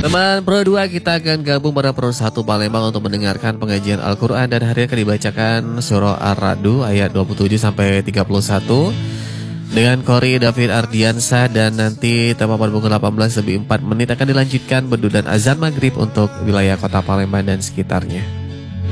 Teman Pro 2, kita akan gabung pada Pro 1 Palembang untuk mendengarkan pengajian Al-Quran dan hari akan dibacakan surah Ar-Ra'd ayat 27 sampai 31 dengan Kori David Ardiansa, dan nanti tepat pada pukul 18 lebih 4 menit akan dilanjutkan bedu dan azan maghrib untuk wilayah kota Palembang dan sekitarnya.